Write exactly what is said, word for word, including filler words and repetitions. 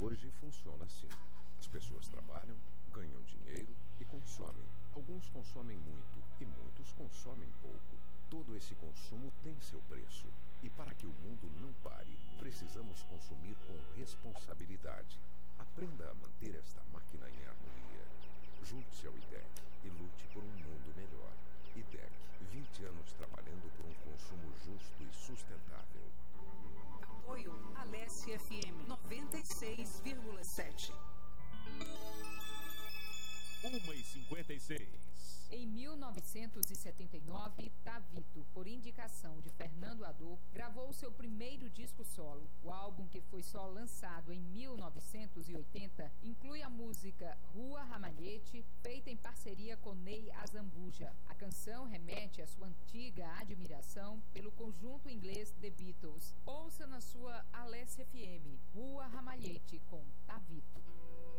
hoje funciona assim. As pessoas trabalham, ganham dinheiro e consomem. Alguns consomem muito e muitos consomem pouco. Todo esse consumo tem seu preço. E para que o mundo não pare, precisamos consumir com responsabilidade. Aprenda a manter esta máquina em harmonia. Junte-se ao I D E C e lute por um mundo melhor. I D E C, vinte anos trabalhando por um consumo justo e sustentável. Apoio Alesse F M noventa e seis vírgula sete. uma e cinquenta e seis. Em mil novecentos e setenta e nove, Tavito, por indicação de Fernando Ador, gravou seu primeiro disco solo. O álbum, que foi só lançado em mil novecentos e oitenta, inclui a música Rua Ramalhete, feita em parceria com Ney Azambuja. A canção remete à sua antiga admiração pelo conjunto inglês The Beatles. Ouça na sua Alesse